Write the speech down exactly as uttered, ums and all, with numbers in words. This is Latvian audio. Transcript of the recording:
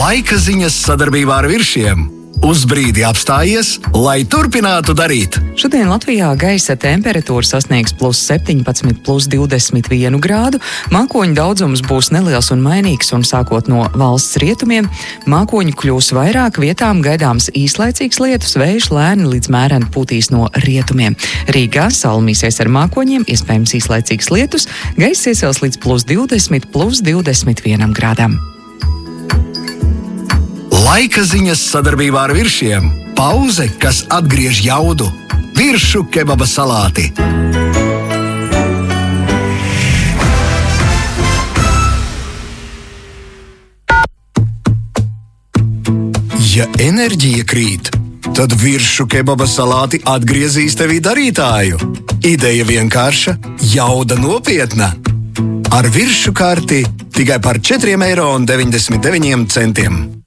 Laika ziņas sadarbībā ar Viršiem. Uz brīdi apstājies, lai turpinātu darīt. Šodien Latvijā gaisa temperatūra sasniegs plus septiņpadsmit, plus divdesmit vienu grādu. Mākoņu daudzums būs neliels un mainīgs, un sākot no valsts rietumiem, mākoņu kļūs vairāk, vietām gaidāms īslaicīgs lietus, vējš lēni līdz mēreni pūtīs no rietumiem. Rīgā salmīsies ar mākoņiem, iespējams īslaicīgs lietus, gaiss iesils līdz plus divdesmit, plus divdesmit vienam grādam. Laika ziņas sadarbībā ar Viršiem. Pauze, kas atgriež jaudu. Viršu kebaba salāti. Ja enerģija krīt, tad Viršu kebaba salāti atgriezīs tevī darītāju. Ideja vienkārša, jauda nopietna. Ar Viršu karti tikai par četriem eiro un deviņdesmit deviņiem centiem.